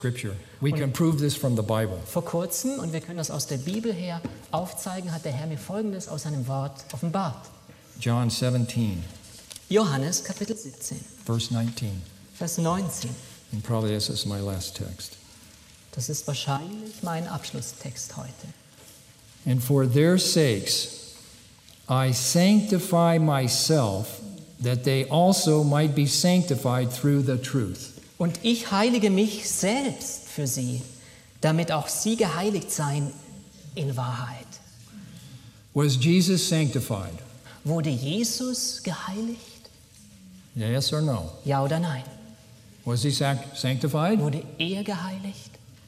Scripture. We can prove this from the Bible. Vor kurzem, und wir können das aus der Bibel her aufzeigen, hat der Herr mir Folgendes aus seinem Wort offenbart. John 17, Johannes Kapitel 17, verse 19. Vers 19. And probably this is my last text. Das ist wahrscheinlich mein Abschlusstext heute. And for their sakes I sanctify myself, that they also might be sanctified through the truth. Und ich heilige mich selbst für sie, damit auch sie geheiligt seien in Wahrheit. Was Jesus sanctified? Wurde Jesus geheiligt? Yes or no? Ja oder nein? Was he sanctified? Wurde er geheiligt?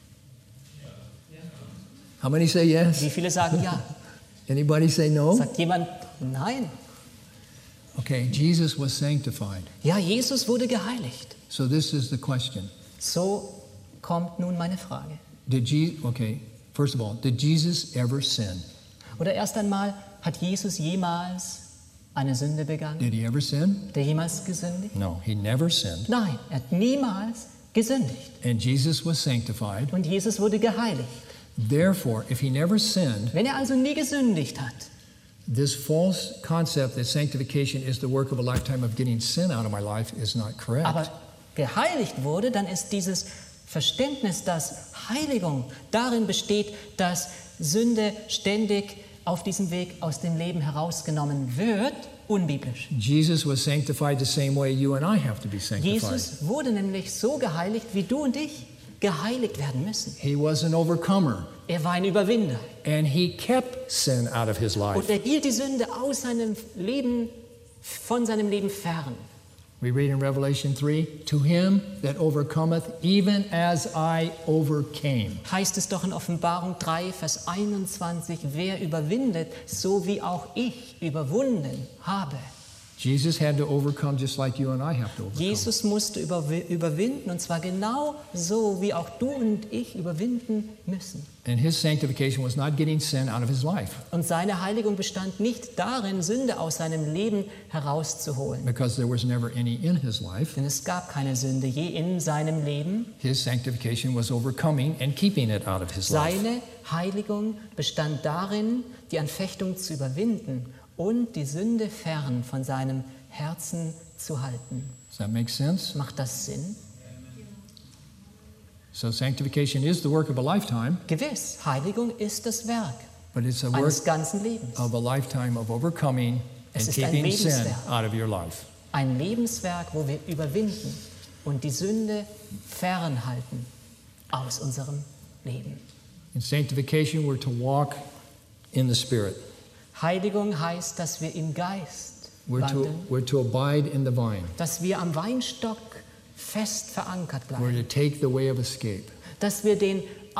How many say yes? Wie viele sagen ja? Anybody say no? Sagt jemand nein? Okay, Jesus was sanctified. Ja, Jesus wurde geheiligt. So this is the question. So kommt nun meine Frage. First of all, did Jesus ever sin? Oder erst einmal, hat Jesus jemals eine Sünde begangen? Did he ever sin? Hat er jemals gesündigt? No, he never sinned. Nein, er hat niemals gesündigt. And Jesus was sanctified. Und Jesus wurde geheiligt. Therefore, if he never sinned, Wenn er also nie gesündigt hat, this false concept that sanctification is the work of a lifetime of getting sin out of my life is not correct. aber geheiligt wurde, dann ist dieses Verständnis, dass Heiligung darin besteht, dass Sünde ständig auf diesem Weg aus dem Leben herausgenommen wird, unbiblisch. Jesus was sanctified the same way you and I have to be sanctified. Jesus wurde nämlich so geheiligt, wie du und ich geheiligt werden müssen. He was an overcomer, Er war ein Überwinder and he kept sin out of his und life. er hielt die Sünde aus seinem Leben, von seinem Leben fern. We read in Revelation 3, to him that overcometh, even as I overcame. Heißt es doch in Offenbarung 3, Vers 21, wer überwindet, so wie auch ich überwunden habe. Jesus had to overcome just like you and I have to overcome. Jesus musste überwinden, und zwar genau so, wie auch du und ich überwinden müssen. And his sanctification was not getting sin out of his life, Und seine Heiligung bestand nicht darin, Sünde aus seinem Leben herauszuholen. because there was never any in his life. Denn es gab keine Sünde je in seinem Leben. His sanctification was overcoming and keeping it out of his life. Seine Heiligung bestand darin, die Anfechtung zu überwinden und die Sünde fern von seinem Herzen zu halten. Does that make sense? Macht das Sinn? So sanctification is the work of a lifetime, Gewiss, Heiligung ist das Werk but it's a work eines ganzen Lebens. of a lifetime of overcoming Es and ist ein keeping sin Lebenswerk. out of your life. Ein Lebenswerk, wo wir überwinden und die Sünde fernhalten aus unserem Leben. In sanctification, we're to walk in the Spirit. Heiligung heißt, dass wir im Geist We're wandeln, to abide in the vine. dass wir am Weinstock fest verankert We're bleiben, to take the way of escape. dass wir den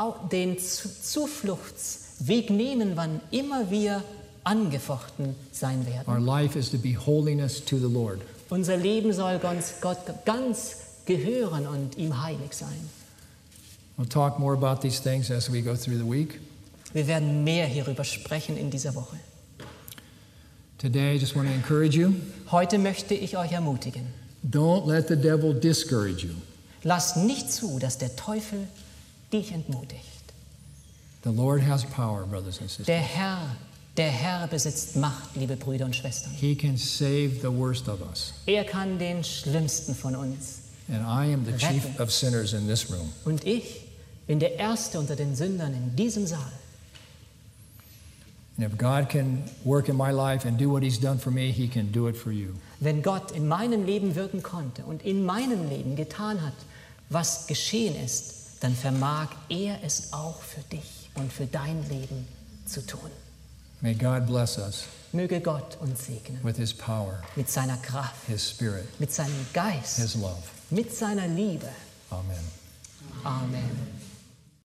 Zufluchtsweg nehmen, wann immer wir angefochten sein werden. Our life is to be holiness to the Lord. Unser Leben soll Gott ganz gehören und ihm heilig sein. We'll talk more about these things as we go through the week. Wir werden mehr hierüber sprechen in dieser Woche. Today, I just want to encourage you. Heute möchte ich euch ermutigen. Don't let the devil discourage you. Lasst nicht zu, dass der Teufel dich entmutigt. The Lord has power, brothers and sisters. Der Herr besitzt Macht, liebe Brüder und Schwestern. He can save the worst of us. Er kann den Schlimmsten von uns. And I am the chief of sinners in this room. Und ich bin der Erste unter den Sündern in diesem Saal. And if God can work in my life and do what he's done for me, he can do it for you. Wenn Gott in meinem Leben wirken konnte und in meinem Leben getan hat, was geschehen ist, dann vermag er es auch für dich und für dein Leben zu tun. May God bless us Möge Gott uns segnen with his power, mit seiner Kraft, his spirit, mit seinem Geist, his love. mit seiner Liebe. Amen. Amen.